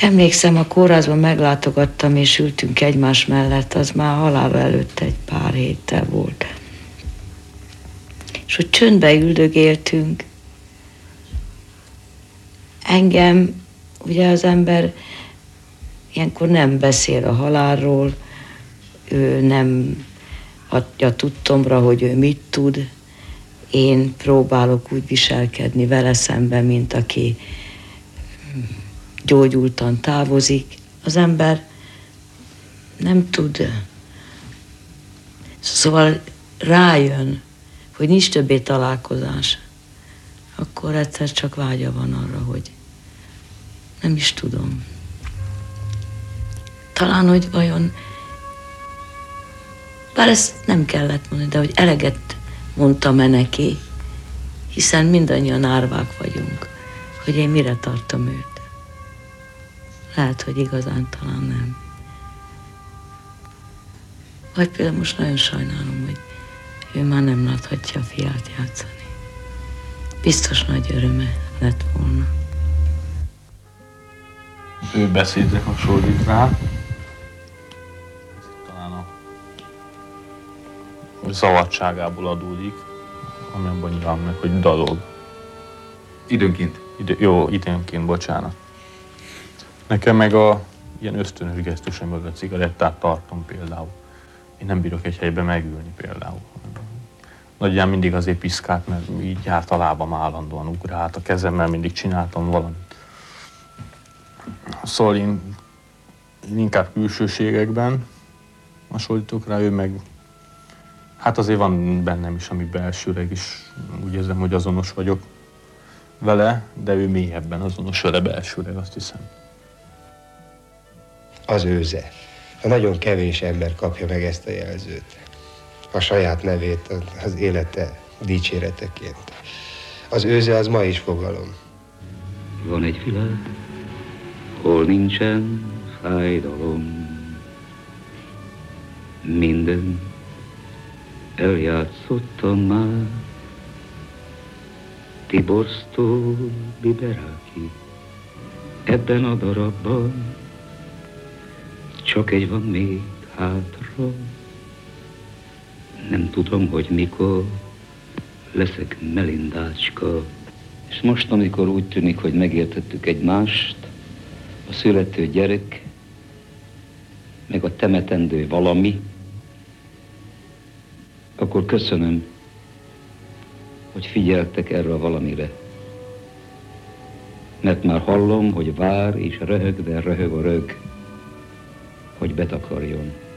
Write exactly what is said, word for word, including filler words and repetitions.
Emlékszem, a kórházban meglátogattam, és ültünk egymás mellett, az már halála előtt egy pár héttel volt. És hogy csöndbe üldögéltünk. Engem, ugye az ember ilyenkor nem beszél a halálról, ő nem adja tudtomra, hogy ő mit tud. Én próbálok úgy viselkedni vele szemben, mint aki gyógyultan távozik. Az ember nem tud. Szóval rájön, hogy nincs többé találkozás. Akkor egyszer csak vágya van arra, hogy nem is tudom. Talán, hogy vajon, bár ezt nem kellett mondani, de hogy eleget mondtam-e neki, hiszen mindannyian árvák vagyunk, hogy én mire tartom őt. Lehet, hogy igazán talán nem. Vagy például most nagyon sajnálom, hogy ő már nem láthatja a fiát játszani. Biztos nagy öröme lett volna. Ő beszédre hasonlít rá. Talán a zavartságából adódik, ami abban nyilván meg, hogy dadog. Időnként. Idő, jó, időnként, bocsánat. Nekem meg a ilyen ösztönös gesztus, amivel a cigarettát tartom például. Én nem bírok egy helyben megülni például. Nagyján mindig azért piszkált, mert így járt a lábam állandóan ugrált, a kezemmel mindig csináltam valamit. Szóval én, én inkább külsőségekben hasonlítok rá, ő meg hát azért van bennem is, ami belsőleg is úgy érzem, hogy azonos vagyok vele, de ő mélyebben azonos vele belsőleg, azt hiszem. Az őze. A nagyon kevés ember kapja meg ezt a jelzőt. A saját nevét az élete dicséreteként. Az őze az ma is fogalom. Van egy világ, hol nincsen fájdalom. Minden eljátszottam már. Tiborsztól Biberáki. Ebben a darabban csak egy van még hátra. Nem tudom, hogy mikor leszek Melindácska. És most, amikor úgy tűnik, hogy megértettük egymást, a születő gyerek, meg a temetendő valami, akkor köszönöm, hogy figyeltek erre a valamire. Mert már hallom, hogy vár és röhög, de röhög a rög, hogy betakarjon.